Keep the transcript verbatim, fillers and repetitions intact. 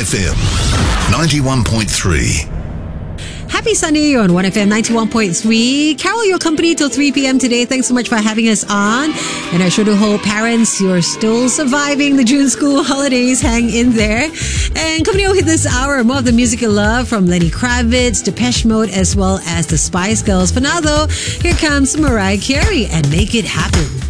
F M ninety-one point three. Happy Sunday, you're on one F M ninety-one point three. Carol, your company till three p.m. today. Thanks so much for having us on. And I sure do hope parents, you're still surviving the June school holidays. Hang in there. And coming over this hour, more of the music you love from Lenny Kravitz, Depeche Mode, as well as the Spice Girls. For now, though, here comes Mariah Carey and Make It Happen.